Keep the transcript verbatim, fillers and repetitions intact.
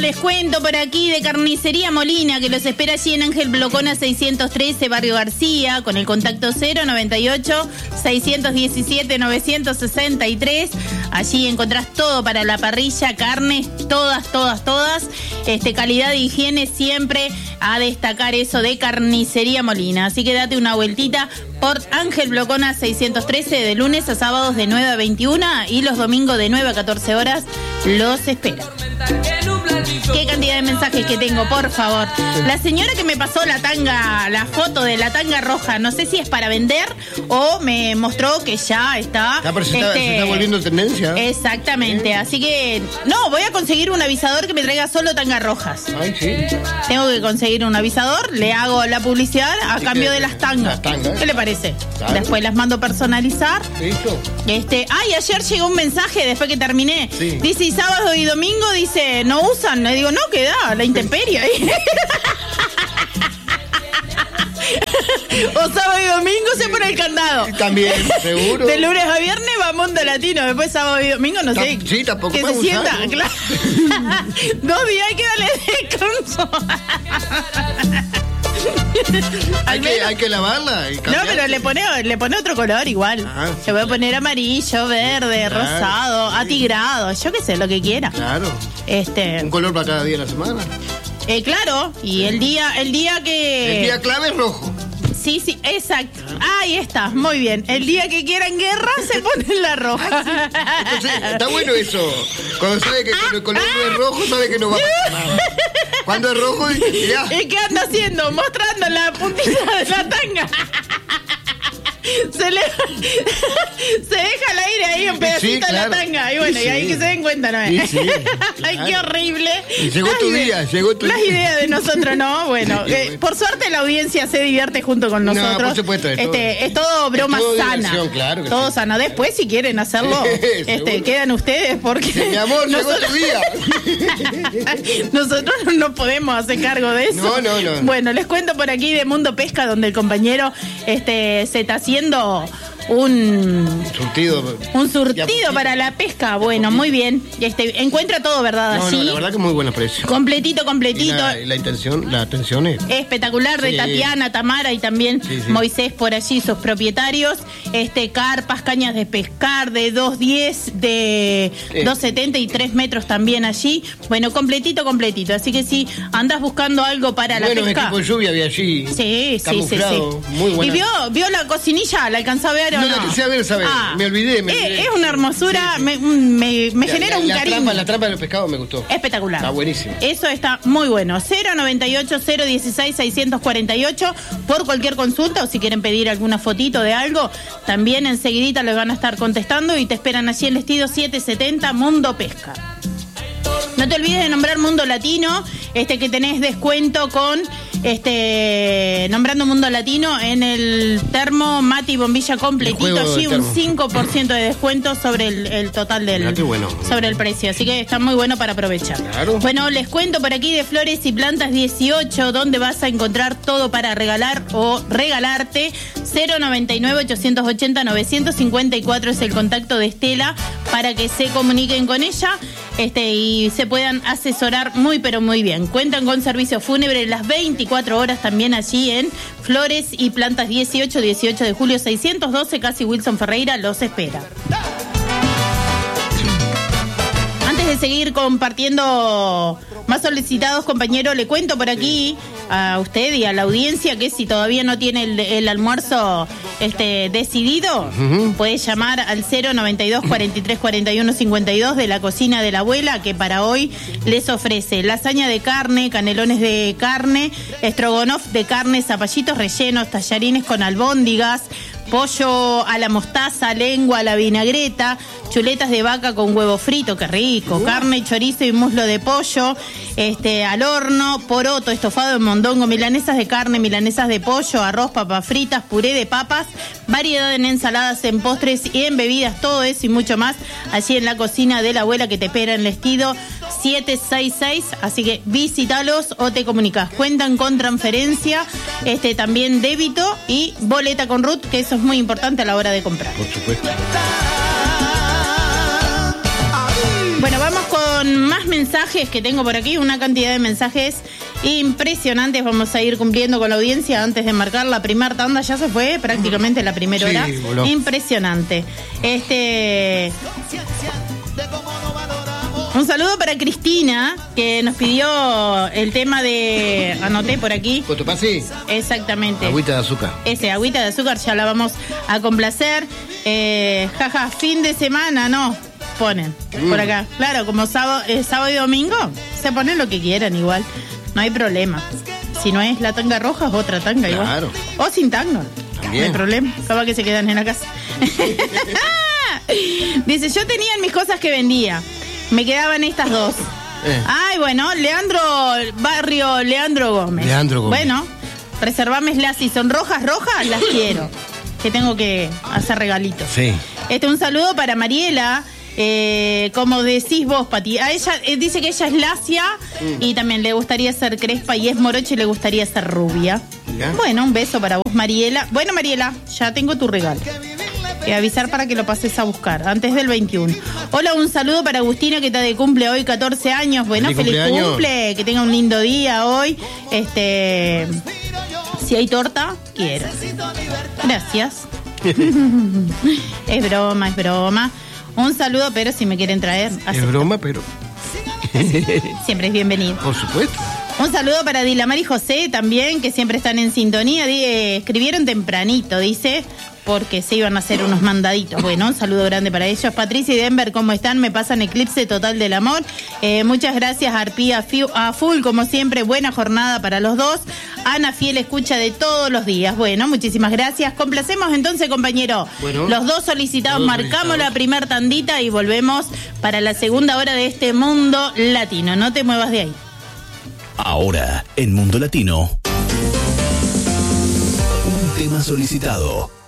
les cuento por aquí de Carnicería Molina, que los espera allí en Ángel Blocona seiscientos trece, Barrio García, con el contacto cero noventa y ocho, seiscientos diecisiete, novecientos sesenta y tres. Allí encontrás todo para la parrilla, carnes, todas, todas, todas. Este, calidad de higiene siempre a destacar eso de Carnicería Molina. Así que date una vueltita por Ángel Blocona seiscientos trece, de lunes a sábados de nueve a veintiuna y los domingos de nueve a catorce horas. Los espera. Qué cantidad de mensajes que tengo, por favor. La señora que me pasó la tanga, la foto de la tanga roja, no sé si es para vender o me mostró que ya está. Ah, pero se, está, este, se está volviendo tendencia. Exactamente, sí. Así que no, voy a conseguir un avisador que me traiga solo tangas rojas. Ay, sí. Tengo que conseguir un avisador, le hago la publicidad a sí, cambio de las tangas. Las tangas. ¿Qué le parece? Claro. Después las mando personalizar. Listo. Este, ay, ayer llegó un mensaje después que terminé. Sí. Dice, y sábado y domingo, dice, no usan. Le digo, no, que da, la intemperie ahí. O sábado y domingo se pone el candado. También, seguro. De lunes a viernes va Mundo Latino. Después sábado y domingo, no sé. Sí, tampoco. Que se sienta, claro. Dos días hay que darle descanso. hay, que, hay que lavarla y no, pero le pone, le pone otro color igual. Ah, se puede poner amarillo, verde, claro, rosado, sí, atigrado, yo qué sé, lo que quiera. Claro. Este, un color para cada día de la semana. Eh, claro, y el día, el día que... El día clave es rojo. Sí, sí, exacto. Ahí está, muy bien. El día que quieran guerra se ponen la roja. Entonces, está bueno eso. Cuando sabe que el color no es rojo, sabe que no va a pasar nada. Cuando es rojo, ya. ¿Y qué anda haciendo? Mostrando la puntita de la tanga. Se, le, se deja al aire ahí un pedacito sí, claro, de la tanga. Y bueno, sí, y ahí que se den cuenta, ¿no? Sí, sí, ay, claro, qué horrible. Y llegó tu día, llegó tu las día. Las ideas de nosotros, ¿no? Bueno, sí, eh, bueno, por suerte la audiencia se divierte junto con nosotros. No, por supuesto. Es este, todo, es todo broma es todo sana. Claro que todo sí. sana. Después, si quieren hacerlo, este, quedan ustedes porque... Sí, mi amor, nosotros, llegó tu día. Nosotros no podemos hacer cargo de eso. No, no, no. Bueno, les cuento por aquí de Mundo Pesca, donde el compañero este, se está haciendo... Un surtido. Un surtido para la pesca. Bueno, muy bien. Este, encuentra todo, ¿verdad? No, Así. No, la verdad que muy buenos precios. Completito, completito. Y la, y la intención, la atención es espectacular, de sí. Tatiana, Tamara y también sí, sí. Moisés por allí, sus propietarios. Este, carpas, cañas de pescar de dos diez, de sí. dos setenta y tres metros también allí. Bueno, completito, completito. Así que si andás buscando algo para bueno, la pesca. Bueno, equipo de lluvia había allí. Sí, sí, sí, sí. Muy buena. Y vio, vio la cocinilla, la alcanzó a ver. No, ¿o no? la quise ver, ¿sabes? Ah, me olvidé, me olvidé. Es, es una hermosura, sí, sí. me, me, me la, genera la, un la cariño. Trampa, la trampa del pescado me gustó. Espectacular. Está buenísimo. Eso está muy bueno. cero noventa y ocho, cero dieciséis, seiscientos cuarenta y ocho por cualquier consulta o si quieren pedir alguna fotito de algo, también enseguidita les van a estar contestando y te esperan allí en el Estido setecientos setenta Mundo Pesca. No te olvides de nombrar Mundo Latino, este que tenés descuento con este nombrando Mundo Latino en el termo mate y bombilla completito, allí un cinco por ciento de descuento sobre el, el total del bueno. sobre el precio, así que está muy bueno para aprovechar. Claro. Bueno, les cuento por aquí de Flores y Plantas dieciocho, donde vas a encontrar todo para regalar o regalarte. Cero noventa y nueve, ochocientos ochenta, novecientos cincuenta y cuatro es el contacto de Estela para que se comuniquen con ella este y se puedan asesorar muy pero muy bien. Cuentan con servicio fúnebre las veinticuatro horas también allí en Flores y Plantas dieciocho, dieciocho de julio seiscientos doce, casi Wilson Ferreira los espera. Antes de seguir compartiendo más solicitados, compañero, le cuento por aquí a usted y a la audiencia que si todavía no tiene el, el almuerzo este decidido, uh-huh. puede llamar al cero noventa y dos, cuarenta y tres, cuarenta y uno, cincuenta y dos de la cocina de la abuela, que para hoy les ofrece lasaña de carne, canelones de carne, estrogonoff de carne, zapallitos rellenos, tallarines con albóndigas, pollo a la mostaza, lengua a la vinagreta, chuletas de vaca con huevo frito, qué rico, uh. carne, chorizo y muslo de pollo, este al horno, poroto, estofado de mondongo, milanesas de carne, milanesas de pollo, arroz, papas fritas, puré de papas, variedad en ensaladas, en postres y en bebidas, todo eso y mucho más, allí en la cocina de la abuela que te espera en el Estido setecientos sesenta y seis, así que visítalos o te comunicas. Cuentan con transferencia, este también débito y boleta con R U T, que eso es muy importante a la hora de comprar. Por supuesto. Bueno, vamos con con más mensajes que tengo por aquí, una cantidad de mensajes impresionantes. Vamos a ir cumpliendo con la audiencia antes de marcar la primera tanda. Ya se fue prácticamente la primera Sí, hora. voló. Impresionante. Este... Un saludo para Cristina, que nos pidió el tema de... Anoté por aquí. ¿Cotopasí? Exactamente. Agüita de azúcar. Ese, agüita de azúcar, ya la vamos a complacer. Eh, jaja, fin de semana, ¿no? Ponen Mm. por acá. Claro, como sábado, eh, sábado y domingo, se ponen lo que quieran igual. No hay problema. Si no es la tanga roja, es otra tanga Claro. igual. O sin tanga. También. No hay problema. Capaz que se quedan en la casa. Dice, yo tenía mis cosas que vendía. Me quedaban estas dos. Eh. Ay, bueno, Leandro, barrio Leandro Gómez. Leandro Gómez. Bueno, reservámeslas. Si son rojas, rojas, las quiero. Que tengo que hacer regalitos. Sí. Este, un saludo para Mariela. Eh, como decís vos, Pati. A ella eh, dice que ella es lacia Mm. y también le gustaría ser crespa, y es morocha y le gustaría ser rubia. Ya. Bueno, un beso para vos, Mariela. Bueno, Mariela, ya tengo tu regalo. Eh, avisar para que lo pases a buscar antes del veintiuno. Hola, un saludo para Agustina, que está de cumple hoy, catorce años. Bueno, Feliz feliz, cumpleaños. cumple, que tenga un lindo día hoy. Este, si hay torta, quiero. Gracias. Es broma, es broma. Un saludo, pero si me quieren traer, Es acepto. broma, pero Siempre es bienvenido. por supuesto. Un saludo para Dilamar y José también, que siempre están en sintonía. Di- eh, escribieron tempranito, dice, porque se iban a hacer unos mandaditos. Bueno, un saludo grande para ellos. Patricia y Denver, ¿cómo están? Me pasan eclipse total del amor. Eh, muchas gracias, Arpía Fiu- a full, como siempre. Buena jornada para los dos. Ana, fiel escucha de todos los días. Bueno, muchísimas gracias. Complacemos entonces, compañero. Bueno. Los dos solicitados, Los dos marcamos solicitados. la primer tandita y volvemos para la segunda hora de este mundo latino. No te muevas de ahí. Ahora, en Mundo Latino, un tema solicitado.